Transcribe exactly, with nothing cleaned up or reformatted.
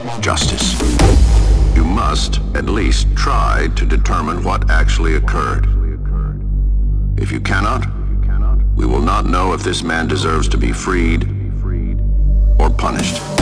justice. You must at least try to determine what actually occurred. If you cannot, we will not know if this man deserves to be freed or punished.